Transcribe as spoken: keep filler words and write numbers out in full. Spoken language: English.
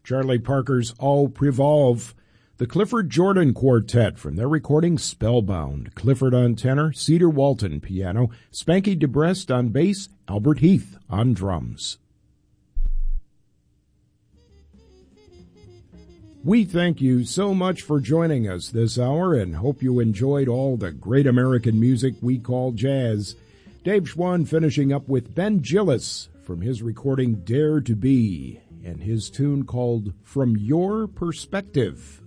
Charlie Parker's Au Privolve, the Clifford Jordan Quartet from their recording Spellbound, Clifford on tenor, Cedar Walton piano, Spanky DeBrest on bass, Albert Heath on drums. We thank you so much for joining us this hour and hope you enjoyed all the great American music we call jazz. Dave Schwann finishing up with Ben Gillis from his recording Dare to Be and his tune called From Your Perspective.